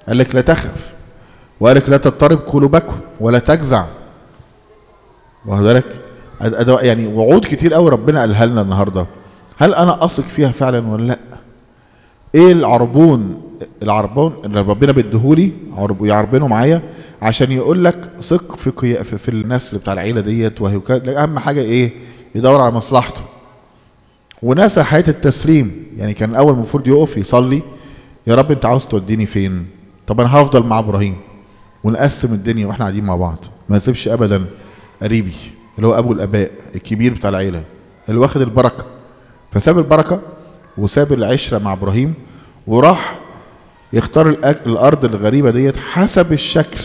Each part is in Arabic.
قال لك لا تخف، وقال لك لا تضطرب قلوبكم ولا تجزع. واخد بالك؟ يعني وعود كتير قوي ربنا قالها لنا النهارده، هل انا اثق فيها فعلا ولا لا؟ ايه العربون اللي ربنا بيديهولي يعربنه معايا عشان يقول لك ثق في النسل بتاع العيله ديت، وهي اهم حاجه ايه؟ يدور على مصلحته وناسى حياه التسليم. يعني كان الاول المفروض يقف يصلي، يا رب انت عاوز توديني فين؟ طب انا هفضل مع ابراهيم ونقسم الدنيا واحنا قاعدين مع بعض، ما اسيبش ابدا قريبي اللي هو ابو الاباء الكبير بتاع العيله اللي واخد البركه. فساب البركه وساب العشره مع ابراهيم وراح يختار الارض الغريبه ديت حسب الشكل،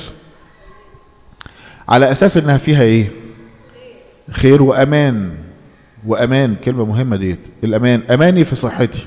على اساس انها فيها ايه؟ خير وامان. وامان كلمه مهمه ديت، الامان اماني في صحتي،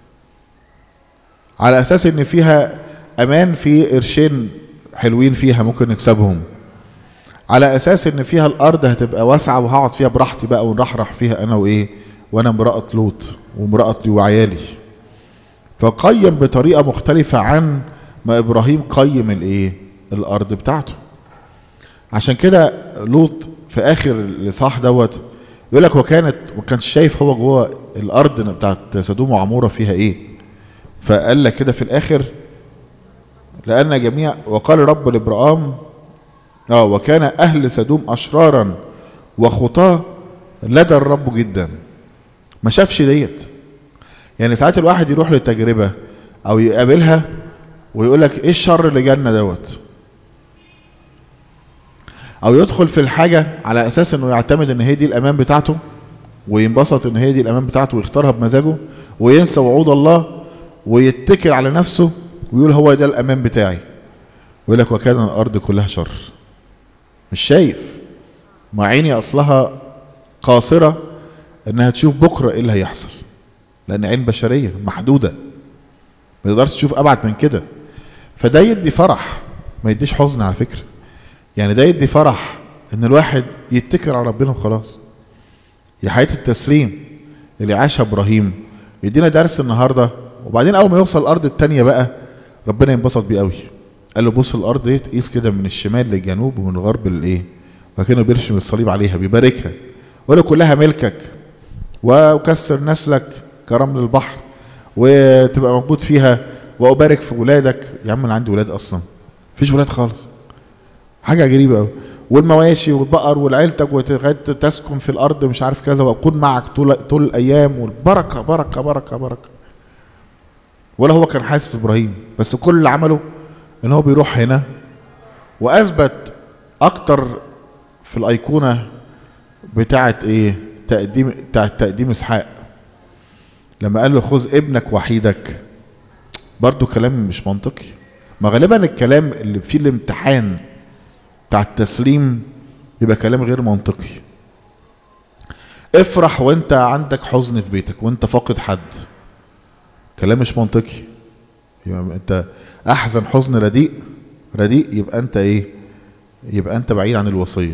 على اساس ان فيها امان في قرشين حلوين فيها ممكن نكسبهم، على اساس ان فيها الارض هتبقى واسعه وهقعد فيها براحتي بقى ونرحرح فيها انا وايه، وانا امراه لوط وامراتي وعيالي. فقيم بطريقه مختلفه عن ما ابراهيم قيم الايه؟ الارض بتاعته. عشان كده لوط في اخر الاصحاح دوت يقول لك ما كانش شايف هو جوه الارض بتاعت سدوم وعموره فيها ايه. فقال لك كده في الاخر لان جميع وقال رب لابراهام وكان اهل سدوم اشرارا وخطاه لدى الرب جدا. ما شافش ديت. يعني ساعات الواحد يروح للتجربه او يقابلها ويقول لك ايه الشر اللي جالنا دوت، او يدخل في الحاجه على اساس انه يعتمد ان هي دي الامان بتاعته وينبسط ان هي دي الامان بتاعته ويختارها بمزاجه وينسى وعود الله ويتكل على نفسه ويقول هو ده الامان بتاعي، ويقول لك وكان الارض كلها شر. مش شايف، مع عيني اصلها قاصره انها تشوف بكره ايه اللي هيحصل، لان عين بشريه محدوده ما تقدرش تشوف ابعد من كده. فده يدي فرح ما يديش حزن على فكره. يعني ده يدي فرح ان الواحد يتكل على ربنا وخلاص. يا حياه التسليم اللي عاشها ابراهيم يدينا درس النهارده. وبعدين اول ما يوصل الارض التانيه بقى ربنا ينبسط بيه قوي. قال له بص الارض دي تقيس كده من الشمال للجنوب ومن الغرب للايه، وكانه بيرشم الصليب عليها بيباركها وقال له كلها ملكك وكسر نسلك كرمل البحر وتبقى موجود فيها وابارك في ولادك. يا عم انا عندي ولاد اصلا؟ مفيش ولاد خالص، حاجه غريبه قوي. والمواشي والبقر والعيلتك وتسكن في الارض مش عارف كذا واكون معك طول الايام والبركه بركه بركه بركه. ولا هو كان حاسس ابراهيم، بس كل اللي عمله ان هو بيروح هنا واثبت اكتر في الايقونه بتاعت ايه؟ تقديم اسحاق لما قال له خذ ابنك وحيدك. برضو كلام مش منطقي. ما غالبا الكلام اللي فيه الامتحان بتاع التسليم يبقى كلام غير منطقي. افرح وانت عندك حزن في بيتك وانت فاقد حد، كلام مش منطقي. يبقى انت احزن حزن رديء يبقى انت ايه؟ يبقى انت بعيد عن الوصيه.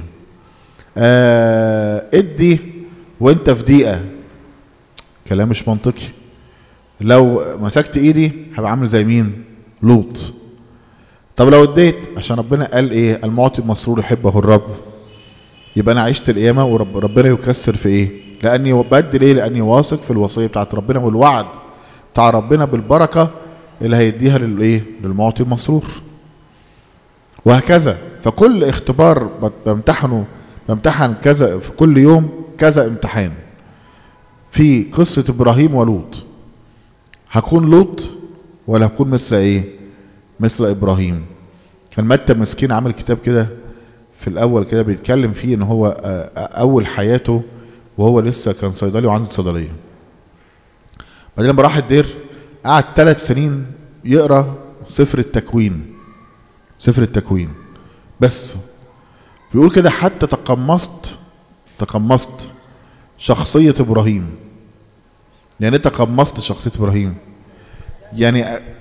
ادي وانت في ضيقه، كلام مش منطقي. لو مسكت ايدي هبقى عامل زي مين؟ لوط. طب لو اديت عشان ربنا قال ايه؟ المعطي المسرور يحبه الرب، يبقى انا عشت القيامه وربنا يكسر في ايه؟ لاني بدل ايه؟ لاني واثق في الوصيه بتاعت ربنا والوعد بتاع ربنا بالبركه اللي هيديها للايه؟ للمعطي المسرور. وهكذا. فكل اختبار بمتحن كذا في كل يوم كذا امتحان. في قصه ابراهيم ولوط، هكون لوط ولا هكون مثل ايه؟ مثل ابراهيم. كان متى مسكين عمل كتاب كده في الاول كده بيتكلم فيه ان هو اول حياته وهو لسه كان صيدلي وعنده صيدليه. بعدين لما راح الدير قعد 3 سنين يقرا سفر التكوين. بس بيقول كده حتى تقمصت شخصيه ابراهيم. يعني تقمصت شخصيه ابراهيم، يعني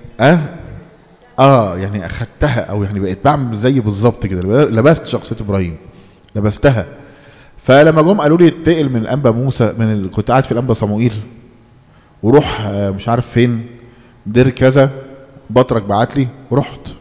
يعني اخدتها، او يعني بقيت بعمل زي بالظبط كده، لبست شخصيه ابراهيم، لبستها. فلما جم قالوا لي اتقل من الانبا موسى، كنت قاعد في الانبا صموئيل وروح مش عارف فين دير كذا، بطرك بعت لي ورحت.